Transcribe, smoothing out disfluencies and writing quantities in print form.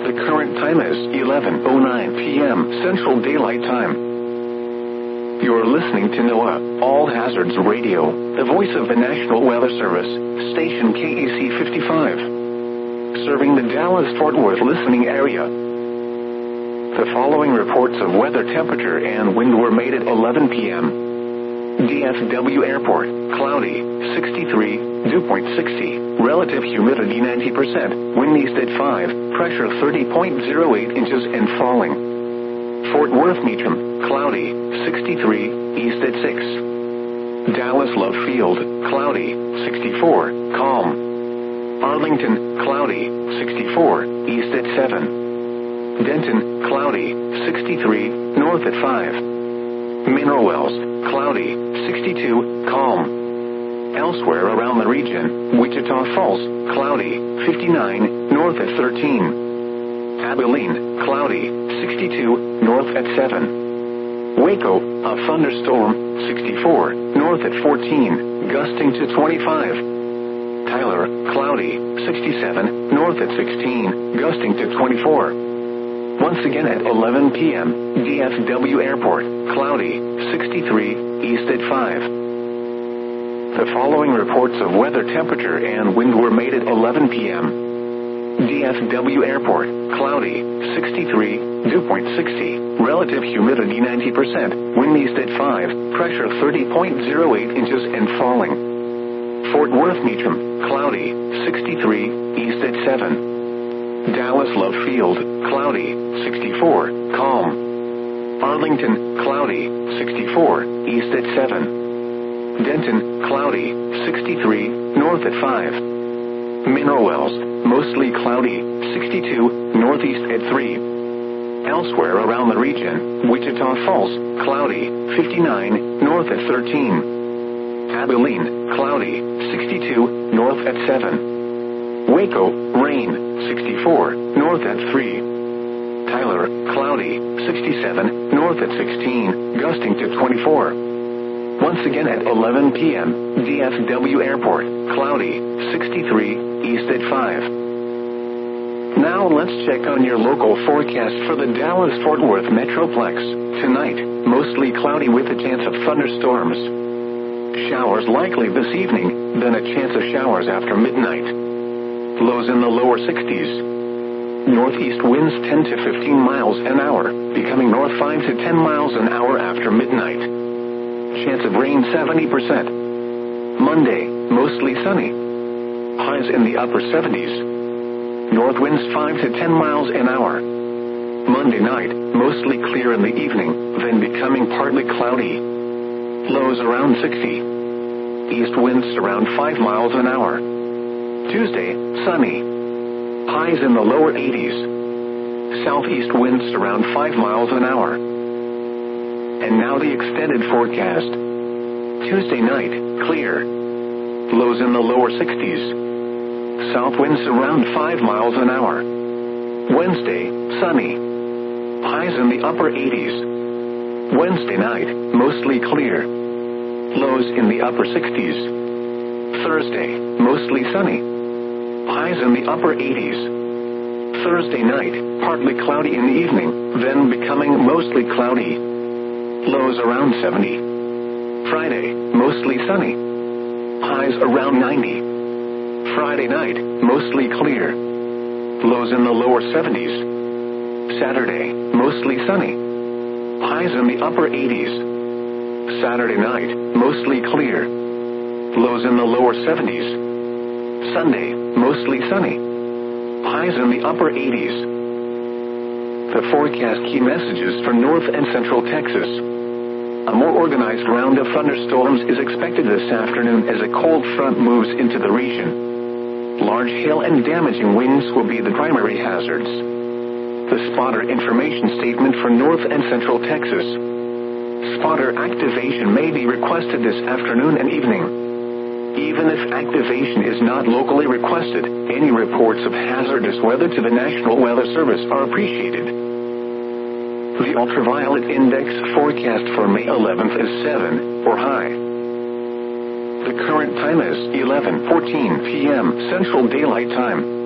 The current time is 11:09 p.m. Central Daylight Time. You're listening to NOAA All Hazards Radio, the voice of the National Weather Service, station KEC 55, serving the Dallas-Fort Worth listening area. The following reports of weather, temperature, and wind were made at 11 p.m. DFW Airport, cloudy, 63, dew point 60, relative humidity 90%, wind east at 5, pressure 30.08 inches and falling. Fort Worth Meacham, cloudy, 63, east at 6. Dallas Love Field, cloudy, 64, calm. Arlington, cloudy, 64, east at 7. Denton, cloudy, 63, north at 5. Mineral Wells, cloudy, 62, calm. Elsewhere around the region, Wichita Falls, cloudy, 59, north at 13. Abilene, cloudy, 62, north at 7. Waco, a thunderstorm, 64, north at 14, gusting to 25. Tyler, cloudy, 67, north at 16, gusting to 24. Once again at 11 p.m., DFW Airport, cloudy, 63, east at 5. The following reports of weather, temperature, and wind were made at 11 p.m. DFW Airport, cloudy, 63, dew point 60, relative humidity 90%, wind east at 5, pressure 30.08 inches and falling. Fort Worth Meacham, cloudy, 63, east at 7. Dallas Love Field, cloudy, 64, calm. Arlington, cloudy, 64, east at 7. Denton, cloudy, 63, north at 5. Mineral Wells, mostly cloudy, 62, northeast at 3. Elsewhere around the region, Wichita Falls, cloudy, 59, north at 13. Abilene, cloudy, 62, north at 7. Waco, rain, 64, north at 3. Tyler, cloudy, 67, north at 16, gusting to 24. Once again at 11 p.m., DFW Airport, cloudy, 63, east at 5. Now let's check on your local forecast for the Dallas-Fort Worth Metroplex. Tonight, mostly cloudy with a chance of thunderstorms. Showers likely this evening, then a chance of showers after midnight. Lows in the lower 60s. Northeast winds 10 to 15 miles an hour, becoming north 5 to 10 miles an hour after midnight. Chance of rain 70%. Monday, mostly sunny. Highs in the upper 70s. North winds 5 to 10 miles an hour. Monday night, mostly clear in the evening, then becoming partly cloudy. Lows around 60. East winds around 5 miles an hour. Tuesday, sunny. Highs in the lower 80s. Southeast winds around 5 miles an hour. And now the extended forecast. Tuesday night, clear. Lows in the lower 60s. South winds around 5 miles an hour. Wednesday, sunny. Highs in the upper 80s. Wednesday night, mostly clear. Lows in the upper 60s. Thursday, mostly sunny. Highs in the upper 80s. Thursday night, partly cloudy in the evening, then becoming mostly cloudy. Lows around 70. Friday, mostly sunny. Highs around 90. Friday night, mostly clear. Lows in the lower 70s. Saturday, mostly sunny. Highs in the upper 80s. Saturday night, mostly clear. Lows in the lower 70s. Sunday, mostly sunny. Highs in the upper 80s. The forecast key messages for north and central Texas. A more organized round of thunderstorms is expected this afternoon as a cold front moves into the region. Large hail and damaging winds will be the primary hazards. The spotter information statement for north and central Texas. Spotter activation may be requested this afternoon and evening. Even if activation is not locally requested, any reports of hazardous weather to the National Weather Service are appreciated. The ultraviolet index forecast for May 11th is 7, or high. The current time is 11:14 p.m. Central Daylight Time.